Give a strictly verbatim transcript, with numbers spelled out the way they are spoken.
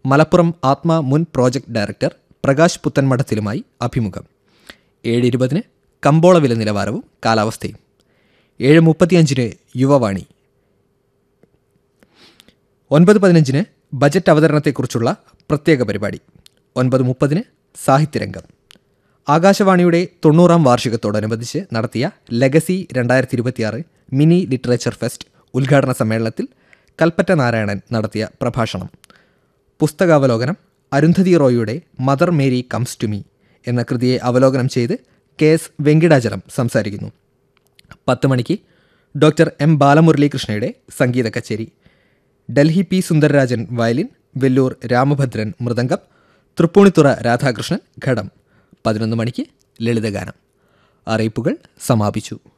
മലപ്പുറം ആത്മ മുൻ project director Prakash പുത്തൻമഠത്തിലുമായി അഭിമുഖം. ഏഴ് ഇരുപതിന് കമ്പോള വില നിലവാരവും കാലാവസ്ഥയും. ഏഴ് മുപ്പത്തിയഞ്ചിന് യുവവാണി. ഒൻപത് പതിനഞ്ചിന് ബജറ്റ് അവതരണത്തെക്കുറിച്ചുള്ള പ്രത്യേക പരിപാടി. ഒൻപത് മുപ്പതിന് സാഹിത്യരംഗം. ആകാശവാണിയുടെ തൊണ്ണൂറാം വാർഷികത്തോടനുബന്ധിച്ച് നടത്തിയ ലെഗസി രണ്ടായിരത്തി ഇരുപത്തിയാറ് മിനി ലിറ്ററേച്ചർ ഫെസ്റ്റ് ഉദ്ഘാടന സമ്മേളനത്തിൽ കൽപ്പറ്റ നാരായണൻ നടത്തിയ പ്രഭാഷണം. പുസ്തകാവലോകനം Arundhati റോയിയുടെ mother Mary comes to me എന്ന കൃതിയെ അവലോകനം ചെയ്ത് കെ എസ് വെങ്കിടാചലം സംസാരിക്കുന്നു. പത്ത് മണിക്ക് ഡോക്ടർ എം ബാലമുരളീകൃഷ്ണയുടെ സംഗീത കച്ചേരി. ഡൽഹി പി സുന്ദരരാജൻ വയലിൻ, വെല്ലൂർ രാമഭദ്രൻ മൃദംഗം, തൃപ്പൂണിത്തുറ രാധാകൃഷ്ണൻ ഘടം. പതിനൊന്ന് മണിക്ക് ലളിതഗാനം. അറിയിപ്പുകൾ സമാപിച്ചു.